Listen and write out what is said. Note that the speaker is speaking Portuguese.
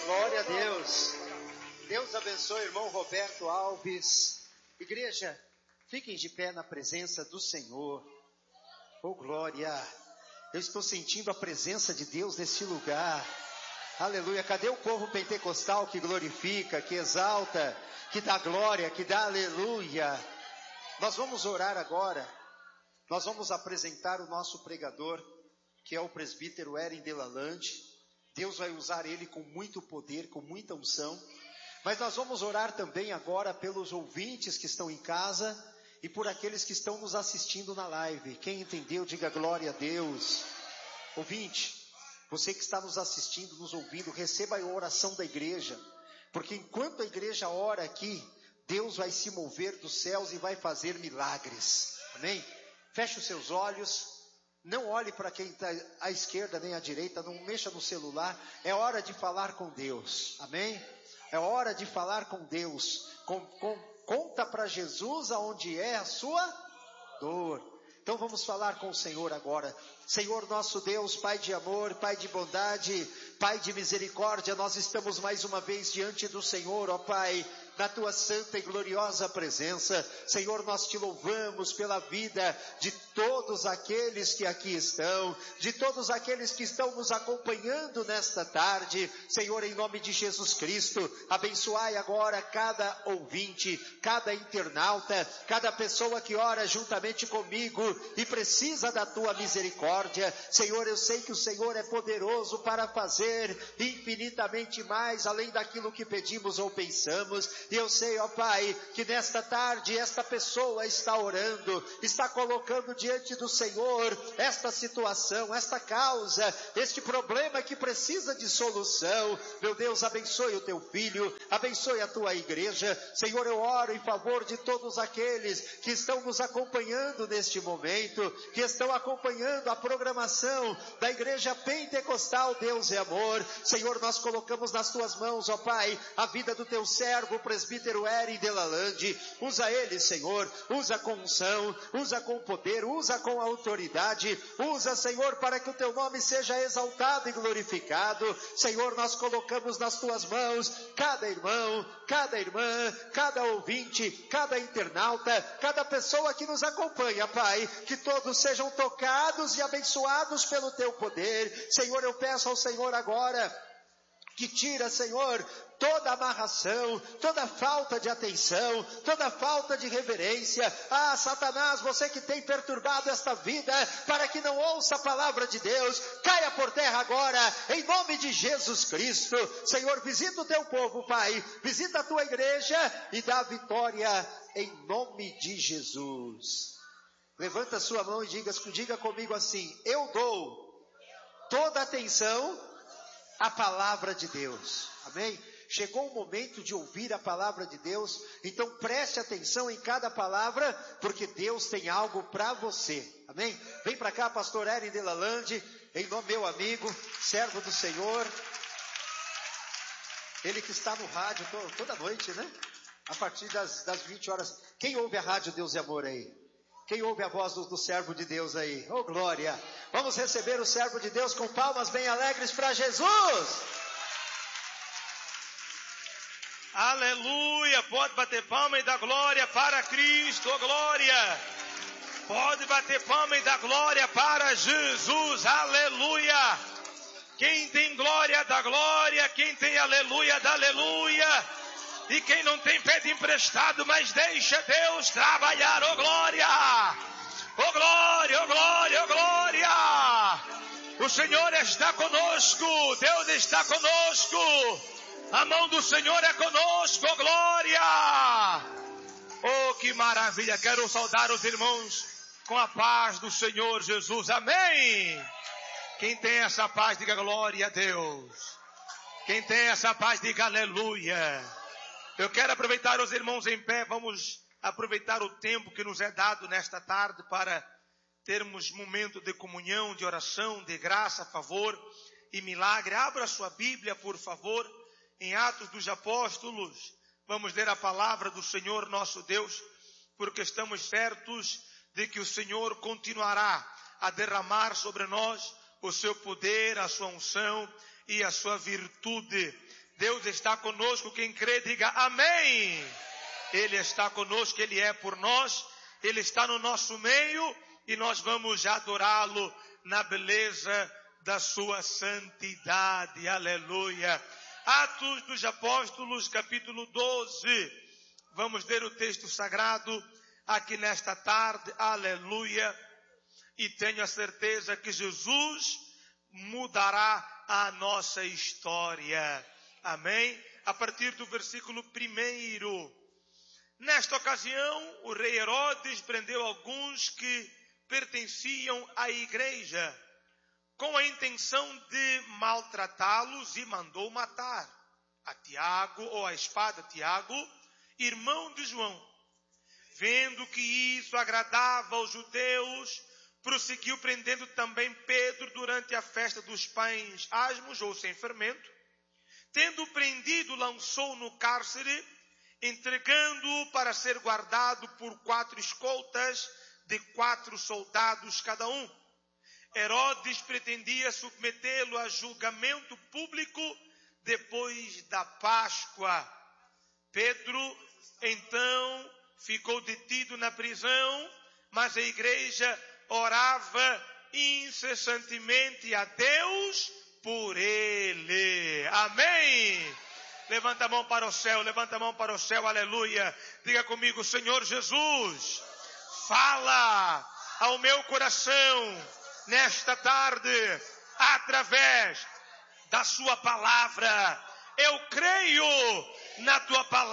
Glória a Deus. Deus abençoe o irmão Roberto Alves. Igreja, fiquem de pé na presença do Senhor. Oh, glória. Eu estou sentindo a presença de Deus nesse lugar. Aleluia. Cadê o povo pentecostal que glorifica, que exalta, que dá glória, que dá aleluia? Nós vamos orar agora. Nós vamos apresentar o nosso pregador, que é o presbítero Eren Delalande. Deus vai usar ele com muito poder, com muita unção. Mas nós vamos orar também agora pelos ouvintes que estão em casa e por aqueles que estão nos assistindo na live. Quem entendeu, diga glória a Deus. Ouvinte, você que está nos assistindo, nos ouvindo, receba a oração da igreja. Porque enquanto a igreja ora aqui, Deus vai se mover dos céus e vai fazer milagres. Amém? Feche os seus olhos. Não olhe para quem está à esquerda nem à direita, não mexa no celular. É hora de falar com Deus. Amém? É hora de falar com Deus. Conta para Jesus aonde é a sua dor. Então vamos falar com o Senhor agora. Senhor nosso Deus, Pai de amor, Pai de bondade, Pai de misericórdia, nós estamos mais uma vez diante do Senhor, ó Pai, na tua santa e gloriosa presença. Senhor, nós te louvamos pela vida de todos aqueles que aqui estão, de todos aqueles que estão nos acompanhando nesta tarde. Senhor, em nome de Jesus Cristo, abençoai agora cada ouvinte, cada internauta, cada pessoa que ora juntamente comigo e precisa da tua misericórdia. Senhor, eu sei que o Senhor é poderoso para fazer infinitamente mais, além daquilo que pedimos ou pensamos. E eu sei, ó Pai, que nesta tarde esta pessoa está orando, está colocando diante do Senhor esta situação, esta causa, este problema que precisa de solução. Meu Deus, abençoe o teu filho, abençoe a tua igreja. Senhor, eu oro em favor de todos aqueles que estão nos acompanhando neste momento, que estão acompanhando a programação da Igreja Pentecostal Deus é Amor. Senhor, nós colocamos nas tuas mãos, ó Pai, a vida do teu servo, o presbítero Eren Delalande. Usa ele, Senhor, usa com unção, usa com poder, usa com autoridade, usa, Senhor, para que o teu nome seja exaltado e glorificado. Senhor, nós colocamos nas tuas mãos cada irmão, cada irmã, cada ouvinte, cada internauta, cada pessoa que nos acompanha, Pai, que todos sejam tocados e abençoados pelo teu poder. Senhor, eu peço ao Senhor agora que tira, Senhor, toda amarração, toda falta de atenção, toda falta de reverência. Ah, Satanás, você que tem perturbado esta vida para que não ouça a palavra de Deus, caia por terra agora, em nome de Jesus Cristo. Senhor, visita o teu povo, Pai, visita a tua igreja e dá vitória em nome de Jesus. Levanta a sua mão e diga comigo assim: eu dou toda atenção à palavra de Deus. Amém? Chegou o momento de ouvir a palavra de Deus, então preste atenção em cada palavra, porque Deus tem algo para você. Amém? Vem para cá, pastor Eren Delalande, em nome meu amigo, servo do Senhor, ele que está no rádio toda noite, né? A partir das 20 horas. Quem ouve a rádio Deus é Amor aí? Quem ouve a voz do servo de Deus aí? Oh, glória! Vamos receber o servo de Deus com palmas bem alegres para Jesus! Aleluia! Pode bater palma e dar glória para Cristo, oh, glória! Pode bater palma e dar glória para Jesus, aleluia! Quem tem glória dá glória, quem tem aleluia dá aleluia. E quem não tem pede emprestado, mas deixa Deus trabalhar, oh glória! Oh glória, oh glória, oh glória! O Senhor está conosco, Deus está conosco. A mão do Senhor é conosco, oh glória! Oh, que maravilha! Quero saudar os irmãos com a paz do Senhor Jesus, amém! Quem tem essa paz, diga glória a Deus. Quem tem essa paz, diga aleluia. Eu quero aproveitar os irmãos em pé, vamos aproveitar o tempo que nos é dado nesta tarde para termos momento de comunhão, de oração, de graça, favor e milagre. Abra sua Bíblia, por favor, em Atos dos Apóstolos. Vamos ler a palavra do Senhor nosso Deus, porque estamos certos de que o Senhor continuará a derramar sobre nós o seu poder, a sua unção e a sua virtude. Deus está conosco. Quem crê, diga amém. Ele está conosco, Ele é por nós, Ele está no nosso meio e nós vamos adorá-lo na beleza da sua santidade. Aleluia. Atos dos Apóstolos, capítulo 12. Vamos ler o texto sagrado aqui nesta tarde. Aleluia. E tenho a certeza que Jesus mudará a nossa história. Amém? A partir do versículo 1. Nesta ocasião, o rei Herodes prendeu alguns que pertenciam à igreja, com a intenção de maltratá-los, e mandou matar a Tiago, ou a espada Tiago, irmão de João. Vendo que isso agradava aos judeus, prosseguiu prendendo também Pedro durante a festa dos pães asmos, ou sem fermento. Tendo prendido, lançou no cárcere, entregando-o para ser guardado por 4 escoltas de 4 soldados cada um. Herodes pretendia submetê-lo a julgamento público depois da Páscoa. Pedro, então, ficou detido na prisão, mas a igreja orava incessantemente a Deus por ele. Amém? Levanta a mão para o céu, levanta a mão para o céu, aleluia. Diga comigo: Senhor Jesus, fala ao meu coração nesta tarde, através da sua palavra. Eu creio na tua palavra.